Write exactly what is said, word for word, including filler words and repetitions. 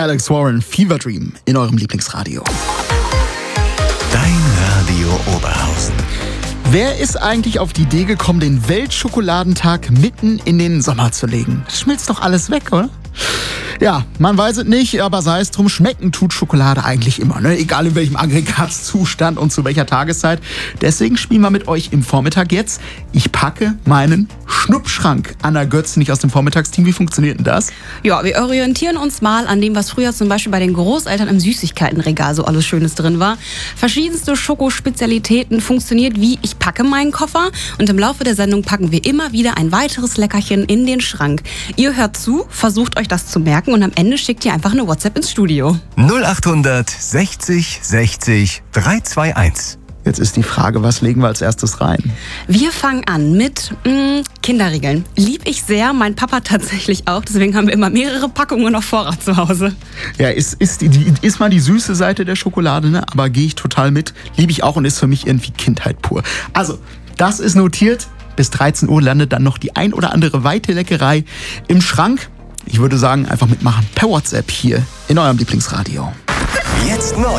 Alex Warren, Fever Dream in eurem Lieblingsradio. Dein Radio Oberhausen. Wer ist eigentlich auf die Idee gekommen, den Weltschokoladentag mitten in den Sommer zu legen? Das schmilzt doch alles weg, oder? Ja, man weiß es nicht, aber sei es drum, schmecken tut Schokolade eigentlich immer, ne? Egal in welchem Aggregatzustand und zu welcher Tageszeit. Deswegen spielen wir mit euch im Vormittag jetzt. Ich packe meinen Schnuppschrank. Anna Götz, nicht aus dem Vormittagsteam. Wie funktioniert denn das? Ja, wir orientieren uns mal an dem, was früher zum Beispiel bei den Großeltern im Süßigkeitenregal so alles Schönes drin war. Verschiedenste Schokospezialitäten funktioniert wie ich packe meinen Koffer. Und im Laufe der Sendung packen wir immer wieder ein weiteres Leckerchen in den Schrank. Ihr hört zu, versucht euch das zu merken und am Ende schickt ihr einfach eine WhatsApp ins Studio. null acht sechzig sechzig drei zwei eins. Jetzt ist die Frage, was legen wir als erstes rein? Wir fangen an mit mh, Kinderriegeln. Lieb ich sehr, mein Papa tatsächlich auch. Deswegen haben wir immer mehrere Packungen auf Vorrat zu Hause. Ja, ist, ist, die, die, ist mal die süße Seite der Schokolade, ne? Aber gehe ich total mit. Liebe ich auch und ist für mich irgendwie Kindheit pur. Also, das ist notiert. Bis dreizehn Uhr landet dann noch die ein oder andere weite Leckerei im Schrank. Ich würde sagen, einfach mitmachen per WhatsApp hier in eurem Lieblingsradio. Jetzt neu.